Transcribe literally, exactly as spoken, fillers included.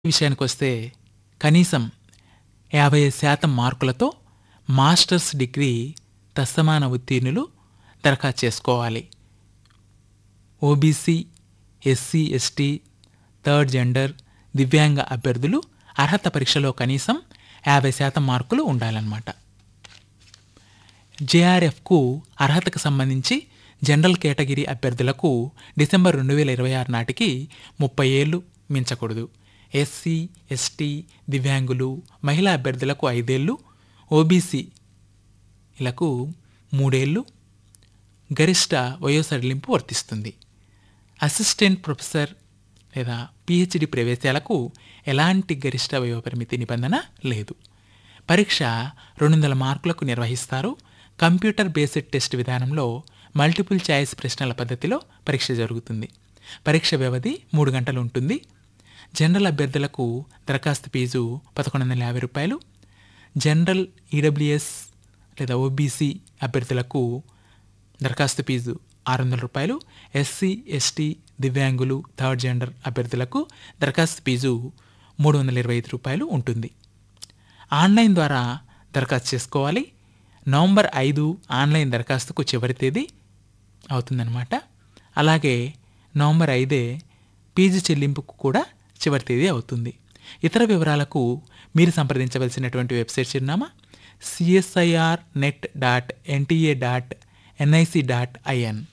విషయానికొస్తే కనీసం యాభై శాతం మార్కులతో మాస్టర్స్ డిగ్రీ తత్సమాన ఉత్తీర్ణులు దరఖాస్తు చేసుకోవాలి. OBC, SC, ST, third gender, దివ్యాంగ అభ్యర్థులు అర్హత పరీక్షలో కనీసం యాభై శాతం మార్కులు ఉండాలన్నమాట. జేఆర్ఎఫ్కు అర్హతకు సంబంధించి జనరల్ కేటగిరీ అభ్యర్థులకు డిసెంబర్ రెండు వేల ఇరవై ఆరు నాటికి ముప్పై ఏళ్ళు మించకూడదు. ఎస్సీ, ఎస్టీ, దివ్యాంగులు, మహిళా అభ్యర్థులకు ఐదేళ్ళు, ఓబీసీలకు మూడేళ్ళు గరిష్ట వయోసడలింపు వర్తిస్తుంది. అసిస్టెంట్ ప్రొఫెసర్ లేదా పిహెచ్డి ప్రవేశాలకు ఎలాంటి గరిష్ట వయోపరిమితి నిబంధన లేదు. పరీక్ష రెండు వందల మార్కులకు నిర్వహిస్తారు. కంప్యూటర్ బేస్డ్ టెస్ట్ విధానంలో మల్టిపుల్ చాయిస్ ప్రశ్నల పద్ధతిలో పరీక్ష జరుగుతుంది. పరీక్ష వ్యవధి మూడు గంటలు ఉంటుంది. జనరల్ అభ్యర్థులకు దరఖాస్తు ఫీజు పదకొండు వందల యాభై రూపాయలు, జనరల్ ఈడబ్ల్యూఎస్ లేదా ఓబీసీ అభ్యర్థులకు దరఖాస్తు ఫీజు ఆరు వందల రూపాయలు, ఎస్సీ, ఎస్టీ, దివ్యాంగులు, థర్డ్ జెండర్ అభ్యర్థులకు దరఖాస్తు ఫీజు మూడు వందల ఇరవై ఐదు రూపాయలు ఉంటుంది. ఆన్లైన్ ద్వారా దరఖాస్తు చేసుకోవాలి. నవంబర్ ఐదు ఆన్లైన్ దరఖాస్తుకు చివరి తేదీ అవుతుందన్నమాట. అలాగే నవంబర్ ఐదే ఫీజు చెల్లింపుకు కూడా చివరి తేదీ అవుతుంది. ఇతర వివరాలకు మీరు సంప్రదించవలసినటువంటి వెబ్సైట్ చిరునామా CSIR net dot NTA dot NIC dot IN.